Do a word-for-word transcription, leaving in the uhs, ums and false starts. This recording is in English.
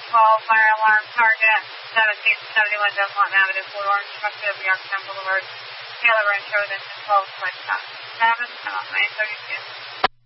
twelve, fire alarm target, seventeen seventy-one Delmont Avenue, Fort Orange, Truckville, Yorktown Boulevard, Taylor Ranch Road, engine twelve, select stop. Seven, nine thirty-two.